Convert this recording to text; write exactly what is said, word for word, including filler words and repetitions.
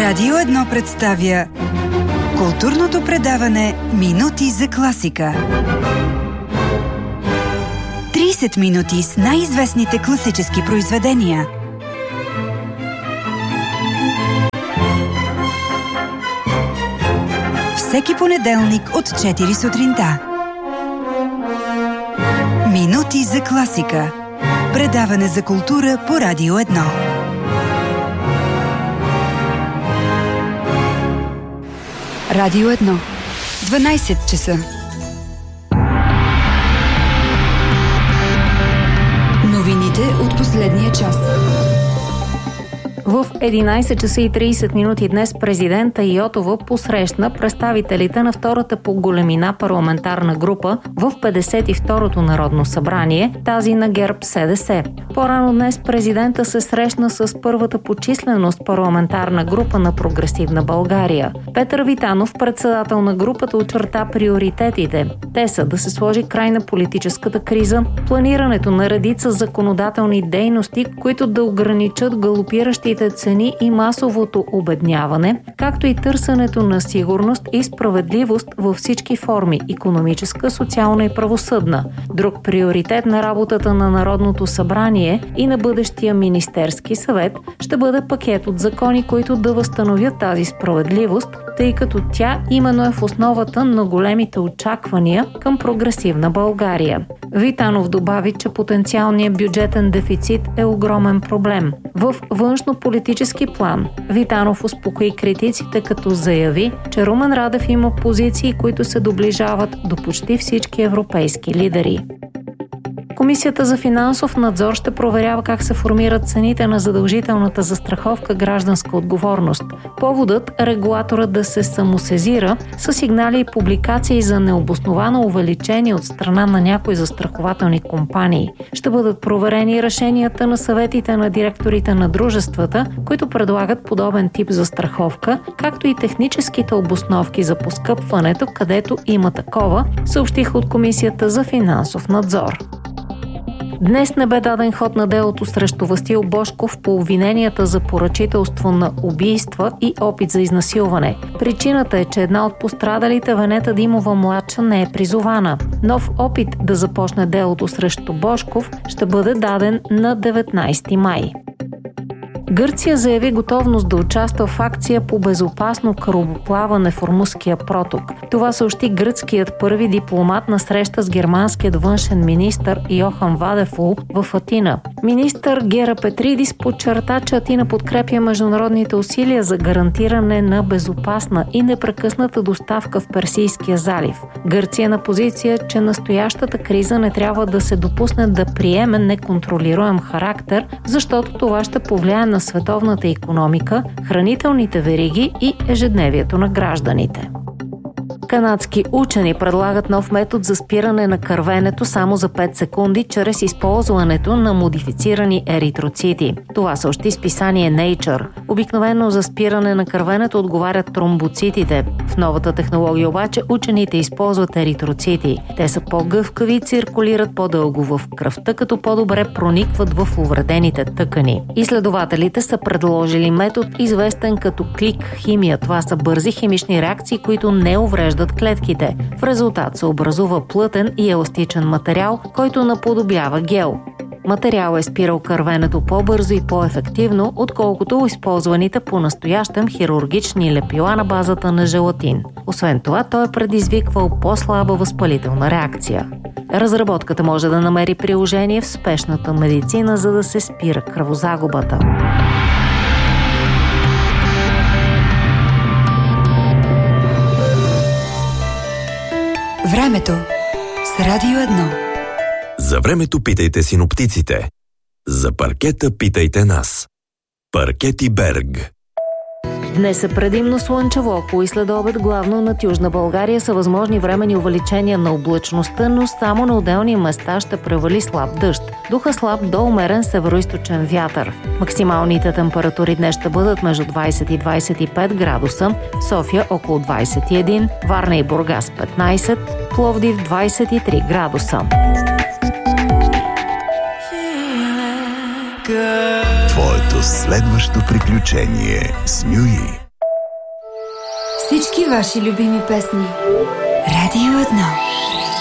Радио едно представя културното предаване Минути за класика. трийсет минути с най-известните класически произведения. Всеки понеделник от четири сутринта. Минути за класика. Предаване за култура по Радио едно. Радио едно. дванайсет часа. Новините от последния час. В единайсет часа и трийсет минути днес президента Йотова посрещна представителите на втората по големина парламентарна група в петдесет и второто Народно събрание, тази на ГЕРБ-СДС. По-рано днес президента се срещна с първата по численост парламентарна група на Прогресивна България. Петър Витанов, председател на групата, очерта приоритетите. Те са да се сложи край на политическата криза, планирането на редица законодателни дейности, които да ограничат галопиращи цени и масовото обедняване, както и търсенето на сигурност и справедливост във всички форми – икономическа, социална и правосъдна. Друг приоритет на работата на Народното събрание и на бъдещия Министерски съвет ще бъде пакет от закони, които да възстановят тази справедливост, тъй като тя именно е в основата на големите очаквания към прогресивна България. Витанов добави, че потенциалният бюджетен дефицит е огромен проблем. В външно-политически план Витанов успокои критиците, като заяви, че Румен Радев има позиции, които се доближават до почти всички европейски лидери. Комисията за финансов надзор ще проверява как се формират цените на задължителната застраховка гражданска отговорност. Поводът – регулаторът да се самосезира с сигнали и публикации за необосновано увеличение от страна на някои застрахователни компании. Ще бъдат проверени решенията на съветите на директорите на дружествата, които предлагат подобен тип застраховка, както и техническите обосновки за поскъпването, където има такова, съобщиха от Комисията за финансов надзор. Днес не бе даден ход на делото срещу Васил Божков по обвиненията за поръчителство на убийства и опит за изнасилване. Причината е, че една от пострадалите, Венета Димова младша, не е призована. Нов опит да започне делото срещу Божков ще бъде даден на деветнайсети май. Гърция заяви готовност да участва в акция по безопасно корабоплаване в Ормузския проток. Това съобщи гръцкият първи дипломат на среща с германският външен министър Йохан Вадефул в Атина. Министър Гера Петридис подчерта, че Атина подкрепя международните усилия за гарантиране на безопасна и непрекъсната доставка в Персийския залив. Гърция е на позиция, че настоящата криза не трябва да се допусне да приеме неконтролируем характер, защото това ще повлияе на световната икономика, хранителните вериги и ежедневието на гражданите. Канадски учени предлагат нов метод за спиране на кървенето само за пет секунди чрез използването на модифицирани еритроцити. Това съобщи списание Nature. Обикновено за спиране на кървенето отговарят тромбоцитите. В новата технология обаче учените използват еритроцити. Те са по-гъвкави и циркулират по-дълго в кръвта, като по-добре проникват в увредените тъкани. Изследователите са предложили метод, известен като клик химия. Това са бързи химични реакции, които не увреждат клетките. В резултат се образува плътен и еластичен материал, който наподобява гел. Материал е спирал кървенето по-бързо и по-ефективно, отколкото използваните по-настоящем хирургични лепила на базата на желатин. Освен това, той е предизвиквал по-слаба възпалителна реакция. Разработката може да намери приложение в спешната медицина, за да се спира кръвозагубата. Времето с Радио едно. За времето питайте синоптиците. За паркета питайте нас. Паркети Берг. Днес е предимно слънчево, ако и след обед главно над Южна България са възможни временни увеличения на облачността, но само на отделни места ще превали слаб дъжд. Духа слаб до умерен североизточен вятър. Максималните температури днес ще бъдат между двайсет и двайсет и пет градуса, София около двайсет и един, Варна и Бургас петнайсет, Пловдив двайсет и три градуса. Твоето следващо приключение с Мюи. Всички ваши любими песни. Радио едно.